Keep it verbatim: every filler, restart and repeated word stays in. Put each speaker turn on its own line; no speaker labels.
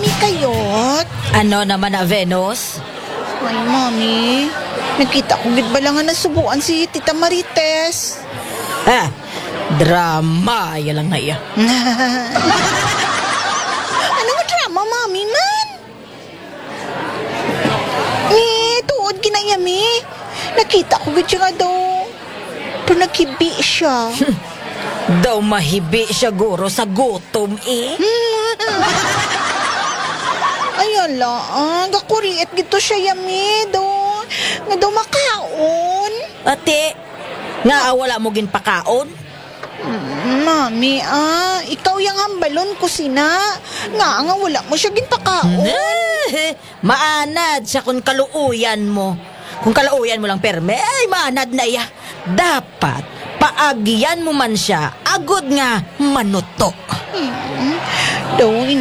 mami kayot.
Ano naman na, Venus?
Ay, mami. Nakita ko gid ba lang nga nasubuan si Tita Marites.
Ah, drama. Yan lang na iya.
Ano nga drama, mami man? Mi, tuod ginaya, mi. Nakita ko gid siya nga daw. Pero naghibi siya.
Daw mahibi siya guro sa gutom eh.
Ay, ala, ah, gakuriit gito siya, yami, do. Nga daw makaon.
Ate, nga wala mo ginpakaon?
Mami, ah, ikaw yung hambalon ko sina. Nga nga wala mo siya ginpakaon.
Eh, maanad sa kung kaluuyan mo. Kung kaluuyan mo lang perme, ay maanad na iya. Dapat paagyan mo man siya, agod nga manuto.
Hmm, daw,